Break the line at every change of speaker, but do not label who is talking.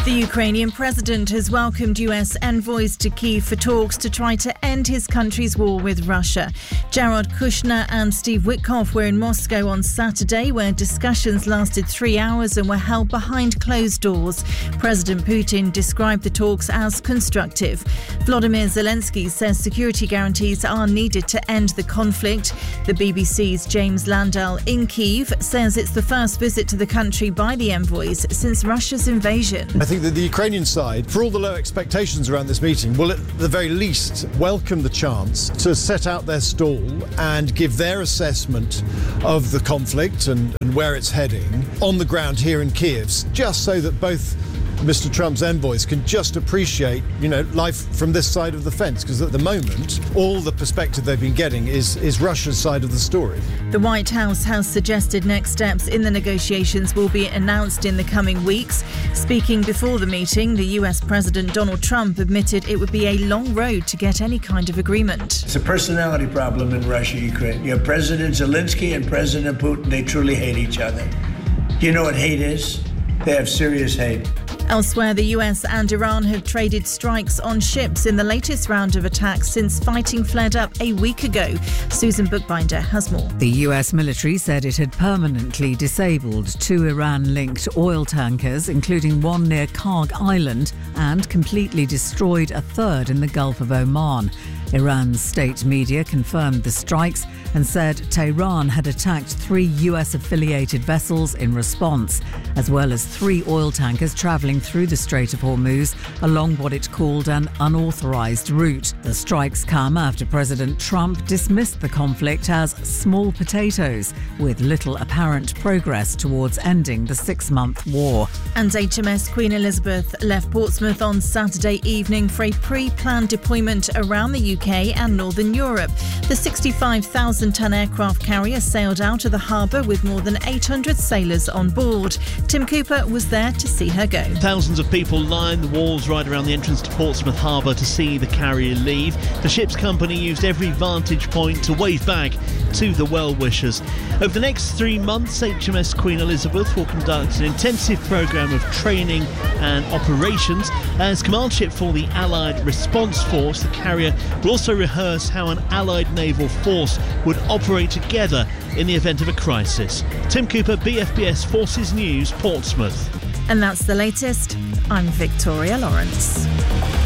The Ukrainian president has welcomed US envoys to Kyiv for talks to try to end his country's war with Russia. Jared Kushner and Steve Witkoff were in Moscow on Saturday, where discussions lasted 3 hours and were held behind closed doors. President Putin described the talks as constructive. Volodymyr Zelensky says security guarantees are needed to end the conflict. The BBC's James Landell in Kyiv says it's the first visit to the country by the envoys since Russia's invasion.
I think that the Ukrainian side, for all the low expectations around this meeting, will at the very least welcome the chance to set out their stall and give their assessment of the conflict and where it's heading on the ground here in Kyiv, just so that both Mr. Trump's envoys can just appreciate, life from this side of the fence, because at the moment, all the perspective they've been getting is Russia's side of the story.
The White House has suggested next steps in the negotiations will be announced in the coming weeks. Speaking before the meeting, the US President Donald Trump admitted it would be a long road to get any kind of agreement.
It's a personality problem in Russia, Ukraine. You have President Zelensky and President Putin. They truly hate each other. You know what hate is? They have serious hate.
Elsewhere, the US and Iran have traded strikes on ships in the latest round of attacks since fighting flared up a week ago. Susan Bookbinder has more.
The US military said it had permanently disabled 2 Iran-linked oil tankers, including one near Karg Island, and completely destroyed a third in the Gulf of Oman. Iran's state media confirmed the strikes and said Tehran had attacked 3 US-affiliated vessels in response, as well as 3 oil tankers travelling through the Strait of Hormuz along what it called an unauthorised route. The strikes come after President Trump dismissed the conflict as small potatoes, with little apparent progress towards ending the 6-month war.
And HMS Queen Elizabeth left Portsmouth on Saturday evening for a pre-planned deployment around the UK and Northern Europe. The 65,000-tonne aircraft carrier sailed out of the harbour with more than 800 sailors on board. Tim Cooper was there to see her go.
Thousands of people line the walls right around the entrance to Portsmouth Harbour to see the carrier leave. The ship's company used every vantage point to wave back to the well-wishers. Over the next 3 months, HMS Queen Elizabeth will conduct an intensive programme of training and operations. As command ship for the Allied Response Force, the carrier will also rehearse how an Allied naval force would operate together in the event of a crisis. Tim Cooper, BFBS Forces News, Portsmouth.
And that's the latest. I'm Victoria Lawrence.